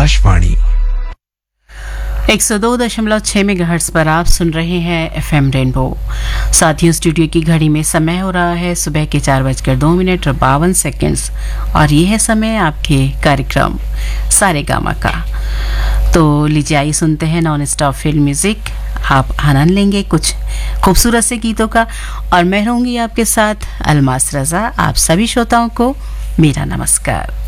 Akashvani 102.6 megahertz पर आप सुन रहे हैं एफएम रेनबो। साथियों, स्टूडियो की घड़ी में समय हो रहा है सुबह के 4:02 और 52 और ये है समय आपके कार्यक्रम सारे गामा का। तो लीजिए आइए सुनते हैं नॉन स्टॉप फिल्म म्यूजिक। आप आनंद लेंगे कुछ खूबसूरत से गीतों का और मैं रहूंगी आपके साथ अलमास रजा। आप सभी श्रोताओं को मेरा नमस्कार।